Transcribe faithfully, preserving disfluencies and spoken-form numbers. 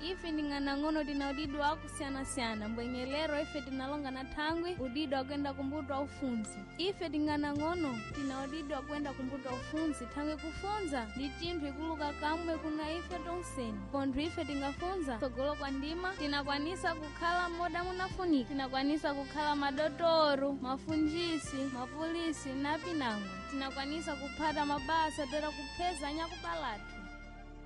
ife nding'ana ng'ono tina udido akusiyana-siyana mbwenyelero ife tinalonga na thangwi udido akwenda kumbuto wa ufunzi. Ife ting'ana ng'ono tina udido akwenda kumbuto wa ufunzi thangwi kufunza ndi chinthu ikuluka kamwe kuna ife tonseni. Pontho ife tingafunza tsogolo kwa ndima tinakwanisa kukhala moda munafunika, tinakwanisa kukhala madotoro, mafunjisi, mapolisi na pinango, tinakwanisa kuphata mabasa tera kupheza nyakupalatu.